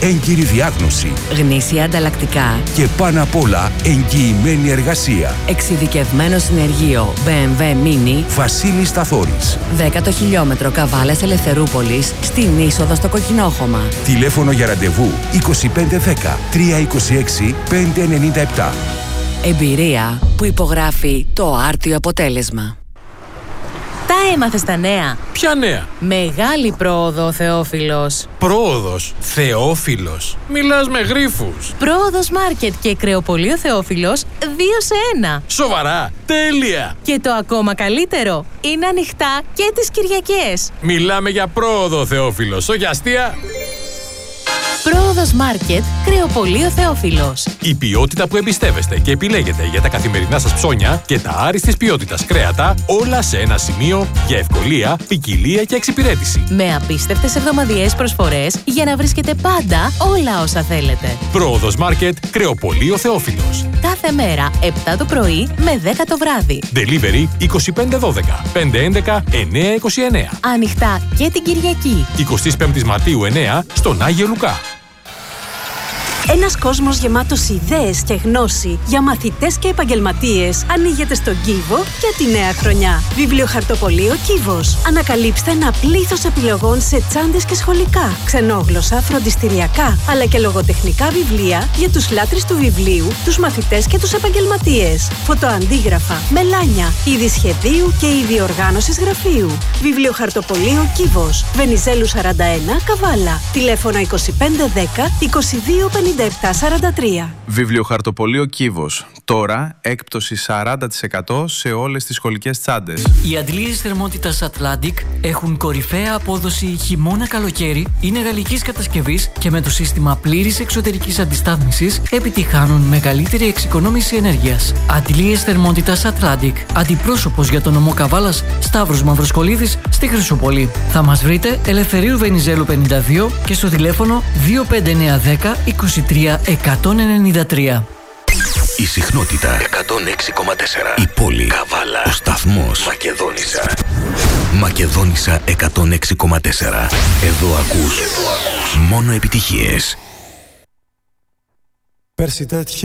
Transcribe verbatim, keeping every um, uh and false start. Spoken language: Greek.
έγκυρη διάγνωση, γνήσια ανταλλακτικά και πάνω απ' όλα εγγυημένη εργασία. Εξειδικευμένο συνεργείο μπι εμ ντάμπλιου Mini Βασίλης Σταθόρης. δέκατο χιλιόμετρο Καβάλας Ελευθερούπολης, στην είσοδο στο Κοκκινόχωμα. Τηλέφωνο για ραντεβού είκοσι πέντε δέκα τριακόσια είκοσι έξι πεντακόσια ενενήντα επτά. Εμπειρία που υπογράφει το άρτιο αποτέλεσμα. Τα έμαθες τα νέα. Ποια νέα? Μεγάλη πρόοδο, Θεόφιλος. Πρόοδος, Θεόφιλος. Μιλάς με γρίφους. Πρόοδος Μάρκετ και κρεοπωλείο Θεόφιλος δύο σε ένα. Σοβαρά, τέλεια. Και το ακόμα καλύτερο, είναι ανοιχτά και τις Κυριακές. Μιλάμε για πρόοδο, Θεόφιλος, όχι αστεία. Πρόοδος Μάρκετ, κρεοπωλείο Θεόφιλος. Η ποιότητα που εμπιστεύεστε και επιλέγετε για τα καθημερινά σας ψώνια και τα άριστης ποιότητας κρέατα, όλα σε ένα σημείο για ευκολία, ποικιλία και εξυπηρέτηση. Με απίστευτες εβδομαδιαίες προσφορές για να βρίσκετε πάντα όλα όσα θέλετε. Πρόοδος Μάρκετ, κρεοπωλείο Θεόφιλος. Κάθε μέρα επτά το πρωί με δέκα το βράδυ. Delivery είκοσι πέντε δώδεκα πεντακόσια έντεκα εννιακόσια είκοσι εννέα. Ανοιχτά και την Κυριακή. εικοστή πέμπτη Μαρτίου εννέα στον Άγιο Λουκά. Ένας κόσμος γεμάτος ιδέες και γνώση για μαθητές και επαγγελματίες ανοίγεται στον Κίβο για τη νέα χρονιά. Βιβλιοχαρτοπωλείο Κίβος. Ανακαλύψτε ένα πλήθος επιλογών σε τσάντες και σχολικά, ξενόγλωσσα, φροντιστηριακά, αλλά και λογοτεχνικά βιβλία για τους λάτρεις του βιβλίου, τους μαθητές και τους επαγγελματίες. Φωτοαντίγραφα, μελάνια, είδη σχεδίου και είδη οργάνωσης γραφείου. Βιβλιοχαρτοπωλείο Κίβος. Βενιζέλου σαράντα ένα, Καβάλα. Τηλέφωνο είκοσι πέντε δέκα είκοσι δύο πενήντα επτά σαράντα τρία. Βιβλιοχαρτοπωλείο Κίβος. Τώρα έκπτωση σαράντα τοις εκατό σε όλες τις σχολικές τσάντες. Οι αντλίες θερμότητας Atlantic έχουν κορυφαία απόδοση χειμώνα-καλοκαίρι, είναι γαλλικής κατασκευής και με το σύστημα πλήρης εξωτερικής αντιστάθμισης επιτυχάνουν μεγαλύτερη εξοικονόμηση ενέργειας. Αντλίες θερμότητας Atlantic. Αντιπρόσωπος για τον νομό Καβάλας Σταύρος Μαυροσκολίδης στη Χρυσοπολή. Θα μας βρείτε Ελευθερίου Βενιζέλου πενήντα δύο και στο τηλέφωνο δύο πέντε εννιά δέκα είκοσι τρία εκατόν ενενήντα τρία. Η συχνότητα εκατόν έξι κόμμα τέσσερα. Η πόλη Καβάλα. Ο σταθμός Μακεδόνισσα. Μακεδόνισσα εκατόν έξι κόμμα τέσσερα. Εδώ ακούς μόνο επιτυχίες. Πέρσι τέτοια